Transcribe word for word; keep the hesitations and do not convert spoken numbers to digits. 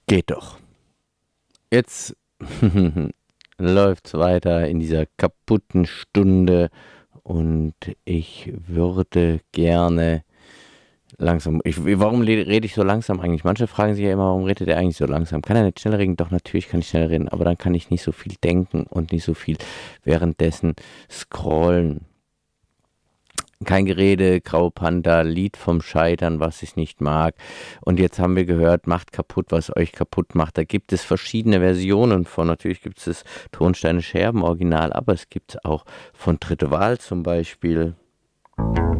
Geht doch. Jetzt läuft's weiter in dieser kaputten Stunde und ich würde gerne langsam. Ich, warum le- rede ich so langsam eigentlich? Manche fragen sich ja immer, warum redet er eigentlich so langsam? Kann er nicht schneller reden? Doch, natürlich kann ich schneller reden, aber dann kann ich nicht so viel denken und nicht so viel währenddessen scrollen. Kein Gerede, Graue Panda, Lied vom Scheitern, was ich nicht mag. Und jetzt haben wir gehört, macht kaputt, was euch kaputt macht. Da gibt es verschiedene Versionen von. Natürlich gibt es das Tonsteine Scherben Original, aber es gibt es auch von Dritte Wahl zum Beispiel.